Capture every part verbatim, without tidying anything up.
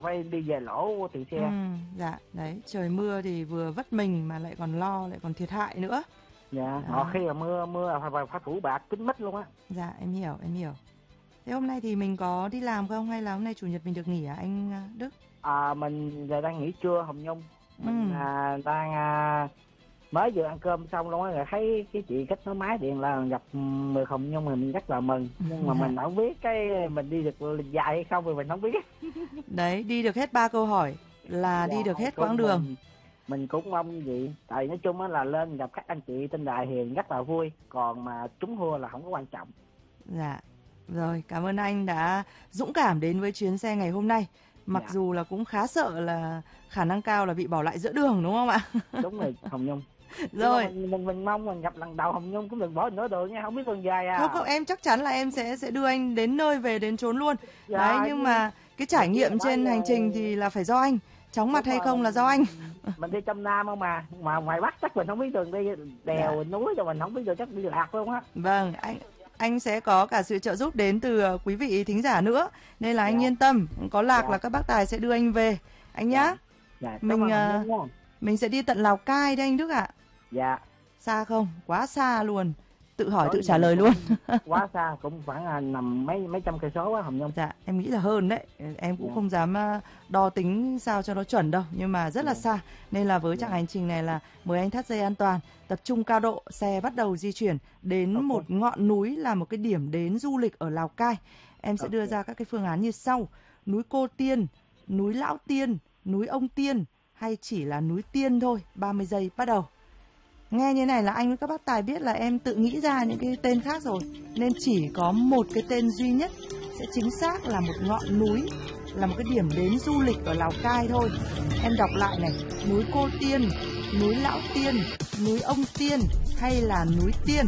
phải đi về lỗ từ xe. Ừ, dạ, đấy, trời mưa thì vừa vất mình mà lại còn lo, lại còn thiệt hại nữa. Dạ, Đó. ngọt khi mà mưa mưa phải phải, phải phủ bạc kín mít luôn á. Dạ, em hiểu, em hiểu. Thế hôm nay thì mình có đi làm không hay là hôm nay chủ nhật mình được nghỉ à anh à, Đức? À, mình giờ đang nghỉ trưa Hồng Nhung. Mình Ừ. à, đang à, mới vừa ăn cơm xong luôn á, rồi thấy cái chị kết nối máy điện là gặp người Hồng Nhung, mình rất là mừng. Nhưng mà Dạ. mình không biết cái mình đi được dài hay không thì mình không biết. Đấy, đi được hết ba câu hỏi là Dạ, đi được hết quãng cũng đường. mình mình cũng mong như vậy. Tại nói chung á là lên gặp các anh chị trên đài thì rất là vui, còn mà trúng thua là không có quan trọng. Dạ. Rồi, cảm ơn anh đã dũng cảm đến với chuyến xe ngày hôm nay. Mặc Dạ, dù là cũng khá sợ là khả năng cao là bị bỏ lại giữa đường đúng không ạ? đúng rồi Hồng Nhung. Nhưng mà Rồi, mình mình mình mong mình gặp lần đầu Hồng Nhung cũng đừng bỏ nửa đường nha, không biết đường dài không à. không em chắc chắn là em sẽ sẽ đưa anh đến nơi về đến chốn luôn. Đấy, Dạ nhưng chứ mà cái hồi trải kia nghiệm nói trên hành trình thì là phải do anh. Chóng mặt đúng hay rồi, không là do anh. mình mình đi trong Nam không mà mà ngoài Bắc chắc mình không biết đường đi, Dạ. đèo núi cho mình không biết đường, chắc đi lạc luôn á. Vâng, anh anh sẽ có cả sự trợ giúp đến từ ờ, quý vị thính giả nữa. Nên là anh Dạ, yên tâm, có lạc dạ, là các bác tài sẽ đưa anh về. Anh dạ, nhá. dạ, cảm Mình ơn Hồng ờ, Nhung nha. mình sẽ đi tận Lào Cai đấy anh Đức ạ. Dạ, Xa không? Quá xa luôn. Tự hỏi đối tự với trả mình lời luôn. cũng quá xa, cũng khoảng là nằm mấy mấy trăm cây số á Hồng Nhung. Dạ, em nghĩ là hơn đấy. Em cũng Dạ, không dám ờ, đo tính sao cho nó chuẩn đâu, nhưng mà rất là dạ, xa. Nên là với dạ, chặng hành trình này là mời anh thắt dây an toàn, tập trung cao độ, xe bắt đầu di chuyển đến một ok, ngọn núi là một cái điểm đến du lịch ở Lào Cai. Em sẽ đưa ok. ra các cái phương án như sau: núi Cô Tiên, núi Lão Tiên, núi Ông Tiên hay chỉ là núi Tiên thôi. ba mươi giây bắt đầu. Nghe như này là anh với các bác tài biết là em tự nghĩ ra những cái tên khác rồi. Nên chỉ có một cái tên duy nhất sẽ chính xác là một ngọn núi, là một cái điểm đến du lịch ở Lào Cai thôi. Em đọc lại này: núi Cô Tiên, núi Lão Tiên, núi Ông Tiên hay là núi Tiên.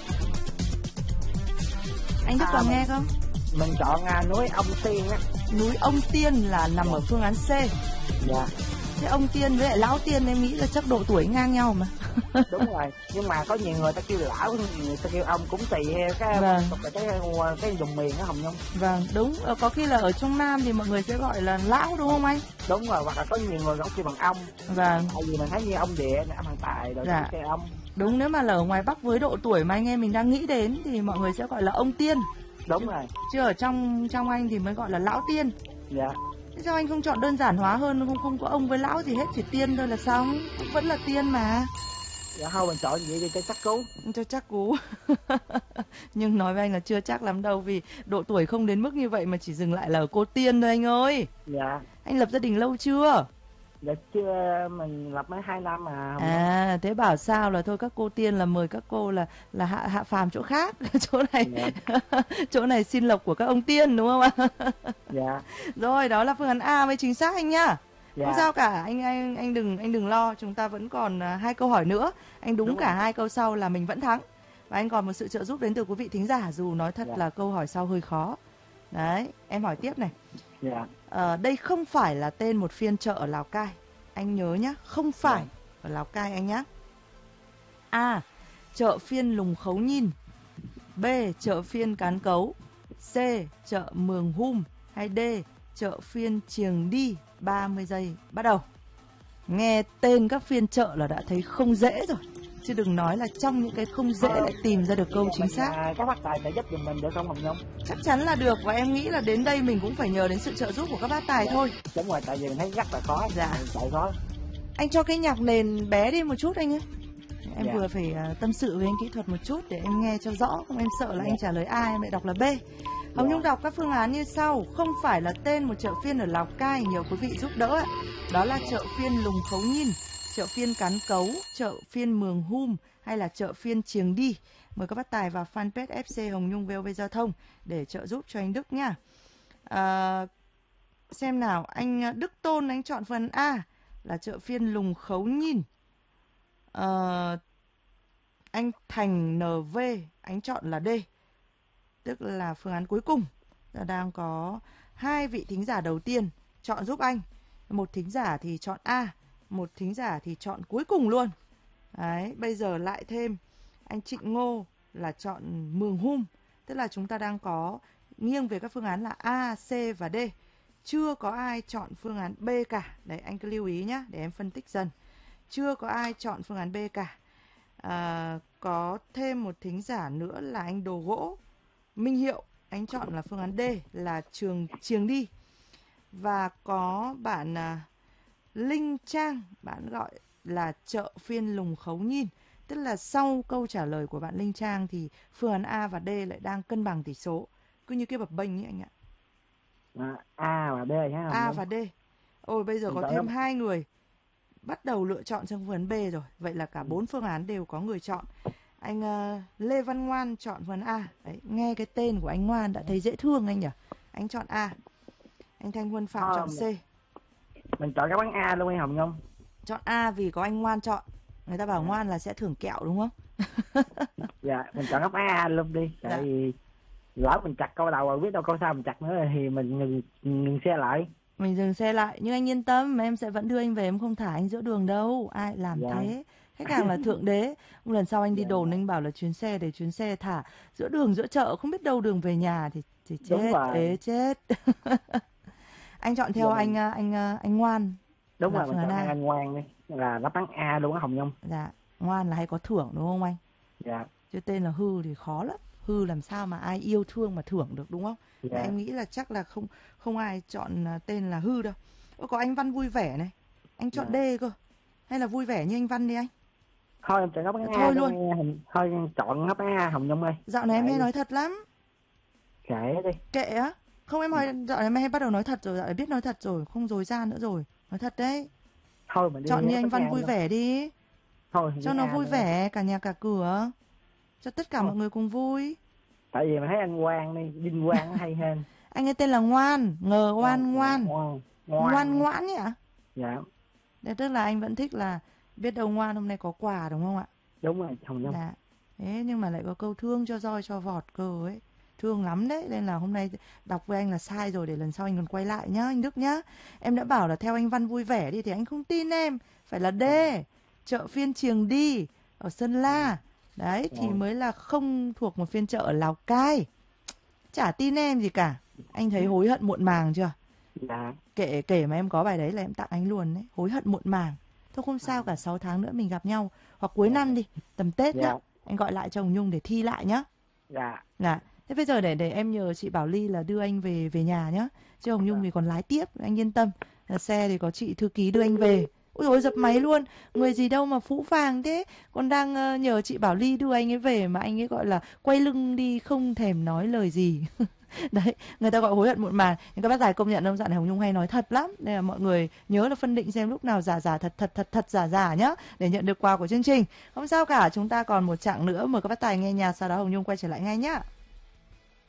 Anh Đức À, còn mình nghe không? mình chọn à, núi Ông Tiên á. Núi Ông Tiên là nằm ở phương án C. Dạ, Thế Ông Tiên với lại Lão Tiên em nghĩ là chắc độ tuổi ngang nhau mà. đúng rồi, nhưng mà có nhiều người ta kêu lão, nhiều người ta kêu ông, cũng tùy theo cái Vâng. tục là cái cái vùng miền đó Hồng Nhung. Vâng, đúng. Ờ, Có khi là ở trong Nam thì mọi người sẽ gọi là Lão đúng không anh? Đúng rồi, hoặc là có nhiều người cũng kêu bằng ông. Vâng, Tại vì mình thấy như ông Địa, ông Hoàng Tài rồi dạ. cũng kêu ông. Đúng, nếu mà là ở ngoài Bắc với độ tuổi mà anh em mình đang nghĩ đến thì mọi người sẽ gọi là ông Tiên. Đúng rồi, Chứ ở trong trong anh thì mới gọi là Lão Tiên. dạ. Thế sao anh không chọn đơn giản hóa hơn, không không có ông với lão gì hết, chỉ Tiên thôi là xong. Cũng vẫn là Tiên mà. Dạ thôi mình chọn vậy đi cho chắc cú. Cho chắc cú. Nhưng nói với anh là chưa chắc lắm đâu, vì độ tuổi không đến mức như vậy mà chỉ dừng lại là ở cô Tiên thôi anh ơi. Dạ, Anh lập gia đình lâu chưa? dạ chưa, mình lập mới hai năm mà Hồng Nhung. À, thế bảo sao là thôi các cô Tiên là mời các cô là là hạ hạ phàm chỗ khác. Chỗ này Dạ, chỗ này xin lộc của các ông Tiên đúng không ạ? dạ, Rồi, đó là phương án A mới chính xác anh nhá. Không dạ, sao cả, anh anh anh đừng anh đừng lo, chúng ta vẫn còn à, hai câu hỏi nữa. Anh đúng đúng cả rồi. hai câu sau là mình vẫn thắng. Và anh còn một sự trợ giúp đến từ quý vị thính giả, dù nói thật Dạ, là câu hỏi sau hơi khó. Đấy, em hỏi tiếp này. dạ, Ờ, đây không phải là tên một phiên chợ ở Lào Cai. Anh nhớ nhá, không phải dạ. ở Lào Cai anh nhá. A. Chợ phiên Lùng Khấu Nhìn. B. Chợ phiên Cán Cấu. C. Chợ Mường Hum. Hay D. Chợ phiên Chiềng Đi. ba mươi giây bắt đầu. Nghe tên các phiên chợ là đã thấy không dễ rồi, chứ đừng nói là trong những cái không dễ lại tìm ra được câu Giờ chính mình, xác. à, các bác tài sẽ giúp giùm mình được không Hồng Nhung? Chắc chắn là được, và em nghĩ là đến đây mình cũng phải nhờ đến sự trợ giúp của các bác tài thôi. Đúng rồi, tại vì mình thấy rất là khó. Dạ. Chạy khó. Anh cho cái nhạc nền bé đi một chút anh ơi. Em Dạ. vừa phải à, tâm sự với anh kỹ thuật một chút để em nghe cho rõ, không em sợ là Dạ. anh trả lời A em lại đọc là B. Hồng Dạ. Nhung đọc các phương án như sau: không phải là tên một chợ phiên ở Lào Cai, nhờ quý vị giúp đỡ ạ. Đó là chợ phiên Lùng Khấu Nhìn, chợ phiên Cán Cấu, chợ phiên Mường Hum hay là chợ phiên Chiềng Đi. Mời các bác tài vào fanpage ép xê Hồng Nhung vê o vê Giao thông để trợ giúp cho anh Đức nha. À, xem nào, anh Đức Tôn anh chọn phần A là chợ phiên Lùng Khấu Nhìn. À, anh Thành en vê anh chọn là D, tức là phương án cuối cùng. Là đang có hai vị thính giả đầu tiên chọn giúp anh, một thính giả thì chọn A, một thính giả thì chọn cuối cùng luôn. Đấy, bây giờ lại thêm anh Trịnh Ngô là chọn Mường Hum, tức là chúng ta đang có nghiêng về các phương án là A, C và D. chưa có ai chọn phương án B cả. Đấy, anh cứ lưu ý nhá, để em phân tích dần. Chưa có ai chọn phương án B cả. À, có thêm một thính giả nữa là anh Đồ Gỗ Minh Hiệu, anh chọn là phương án D là trường Chiềng Đi. Và có bạn à, Linh Trang, bạn gọi là chợ phiên Lùng Khấu Nhìn. Tức là sau câu trả lời của bạn Linh Trang thì phương án A và D lại đang cân bằng tỷ số, cứ như cái bập bênh ấy anh ạ. À, A và D nhá. A và D. Ôi bây giờ Mình có chọn thêm lắm. hai người bắt đầu lựa chọn sang phương án B rồi. Vậy là cả bốn phương án đều có người chọn. Anh uh, Lê Văn Ngoan chọn phương án A. Đấy, nghe cái tên của anh Ngoan đã thấy dễ thương anh nhỉ. Anh chọn A. Anh Thanh Huân Phạm Thôi, chọn C. Mình chọn đáp án A luôn em Hồng Nhung. Chọn A vì có anh Ngoan chọn. Người ta bảo ngoan là sẽ thưởng kẹo đúng không? Dạ, mình chọn đáp án A luôn đi. Tại Dạ. vì lỡ mình chặt câu đầu rồi biết đâu câu sau mình chặt nữa thì mình ngừng, ngừng xe lại. Mình dừng xe lại. Nhưng anh yên tâm, em sẽ vẫn đưa anh về, em không thả anh giữa đường đâu. Ai làm Dạ. thế? Khách hàng là thượng đế. Một lần sau anh đi Dạ. đồn anh bảo là chuyến xe để chuyến xe thả giữa đường giữa chợ, không biết đâu đường về nhà thì, thì Đúng chết, rồi. ế chết. Anh chọn theo Dạ, anh mình- anh anh Ngoan. Đúng Là rồi, mình phương án chọn A. anh Ngoan đi. Là đáp án A luôn á Hồng Nhung. Dạ, Ngoan là hay có thưởng đúng không anh? Dạ. Chứ tên là Hư thì khó lắm. Hư làm sao mà ai yêu thương mà thưởng được đúng không? Dạ. Mà em nghĩ là chắc là không không ai chọn à, tên là Hư đâu. Ôi, có anh Văn Vui Vẻ này. Anh chọn Dạ. D cơ. Hay là vui vẻ như anh Văn đi anh? Thôi em chọn đáp án A Thôi luôn. luôn. Nghe Hồng- Thôi em chọn đáp án A Hồng Nhung ơi. Dạo này em Kệ hay đi. nói thật lắm. Kệ đi. Kệ á. Không em hỏi dạo này em hay bắt đầu nói thật rồi, dạo này biết nói thật rồi, không dối gian nữa rồi. Nói thật đấy. Thôi mình đi Chọn như đáp anh án Văn A Vui luôn. Vẻ đi. Thôi Cho đáp nó án A vui luôn. vẻ cả nhà cả cửa. Cho tất cả Thôi. mọi người cùng vui. Tại vì mình thấy anh Quang đi, Vinh Quang nó hay hơn. Anh ấy tên là Ngoan, ngờ oan ngoan. Ngoan. Ngoan ngoãn nhỉ? Dạ. Thế tức là anh vẫn thích là biết đâu Ngoan hôm nay có quà đúng không ạ? Đúng rồi Hồng Nhung. Dạ. Thế nhưng mà lại có câu thương cho roi cho vọt cơ ấy. Thương lắm đấy. Nên là hôm nay đọc với anh là sai rồi. Để lần sau anh còn quay lại nhá anh Đức nhá. Em đã bảo là theo anh Văn Vui Vẻ đi thì anh không tin em. Phải là D. Chợ phiên Chiềng Đi ở Sơn La. Đấy thì Dạ. mới là không thuộc một phiên chợ ở Lào Cai. Chả tin em gì cả. Anh thấy hối hận muộn màng chưa? Dạ. Kể kể mà em có bài đấy là em tặng anh luôn đấy. Hối hận muộn màng. Thôi không sao cả, sáu tháng nữa mình gặp nhau. Hoặc cuối năm đi, tầm Tết nhá. Dạ. Anh gọi lại cho Hồng Nhung để thi lại nhá. Dạ. Dạ. Thế bây giờ để để em nhờ chị Bảo Ly là đưa anh về về nhà nhá. Chứ Hồng Nhung thì còn lái tiếp, anh yên tâm. Là xe thì có chị thư ký đưa anh về. Ôi dồi ôi, dập máy luôn. Người gì đâu mà phũ phàng thế. Còn đang uh, nhờ chị Bảo Ly đưa anh ấy về mà anh ấy gọi là quay lưng đi không thèm nói lời gì. Đấy, người ta gọi hối hận muộn màng. Nhưng các bác tài công nhận ông, dạo này Hồng Nhung hay nói thật lắm. Nên là mọi người nhớ là phân định xem lúc nào giả giả thật thật thật thật giả giả nhá, để nhận được quà của chương trình. Không sao cả, chúng ta còn một chặng nữa. Mời các bác tài nghe nhạc, sau đó Hồng Nhung quay trở lại ngay nhá.